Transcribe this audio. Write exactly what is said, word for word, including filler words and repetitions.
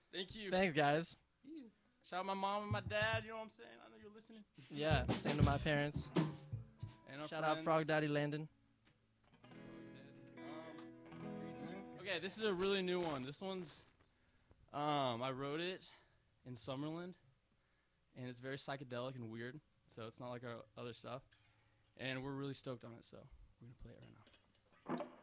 Thank you. Thanks, guys. Shout out my mom and my dad. You know what I'm saying? I know you're listening. Yeah, same to my parents. And our Shout out friends. Frog Daddy Landon. Okay, this is a really new one. This one's, um, I wrote it in Summerlin, and it's very psychedelic and weird, so it's not like our other stuff. And we're really stoked on it, so we're going to play it right now.